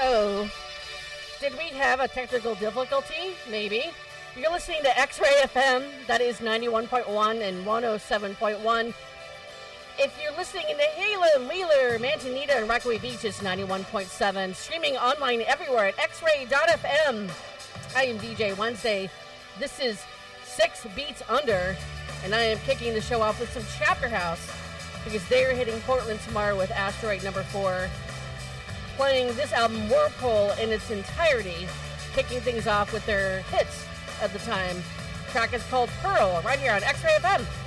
Oh, did we have a technical difficulty? Maybe. You're listening to X-Ray FM, that is 91.1 and 107.1. If you're listening in Nehalem, Wheeler, Manzanita, and Rockaway Beach, it's 91.7. Streaming online everywhere at xray.fm. I am DJ Wednesday. This is 6 Beats Under, and I am kicking the show off with some Chapter House, because they're hitting Portland tomorrow with Asteroid Number 4, playing this album, Whirlpool, in its entirety, kicking things off with their hits at the time. The track is called Pearl, right here on X-Ray FM.